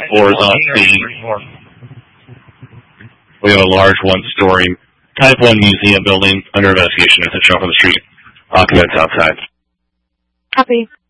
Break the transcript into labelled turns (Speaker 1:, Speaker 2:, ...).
Speaker 1: floors on scene. We have a large one-story Type 1 museum building under investigation. It's a truck on the street. Occupants outside.
Speaker 2: Copy.